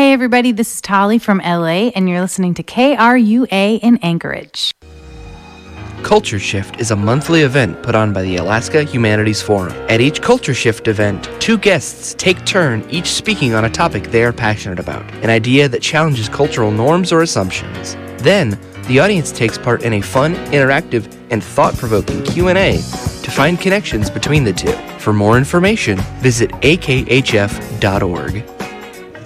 Hey everybody, this is Tali from LA, and you're listening to KRUA in Anchorage. Culture Shift is a monthly event put on by the Alaska Humanities Forum. At each Culture Shift event, 2 guests take turn each speaking on a topic they are passionate about, an idea that challenges cultural norms or assumptions. Then, the audience takes part in a fun, interactive, and thought-provoking Q&A to find connections between the two. For more information, visit akhf.org.